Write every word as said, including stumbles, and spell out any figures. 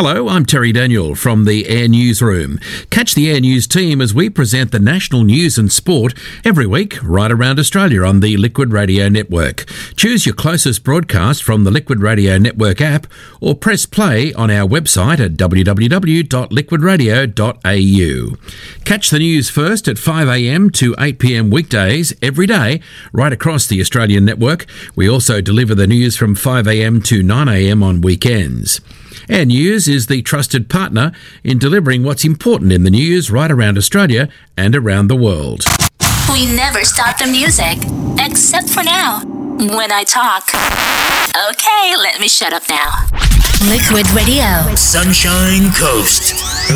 Hello, I'm Terry Daniel from the Air Newsroom. Catch the Air News team as we present the national news and sport every week right around Australia on the Liquid Radio Network. Choose your closest broadcast from the Liquid Radio Network app or press play on our website at w w w dot liquid radio dot a u. Catch the news first at five a m to eight p m weekdays every day right across the Australian network. We also deliver the news from five a m to nine a m on weekends. Air News is the trusted partner in delivering what's important in the news right around Australia and around the world. We never stop the music, except for now, when I talk. Okay, let me shut up now. Liquid Radio. Sunshine Coast.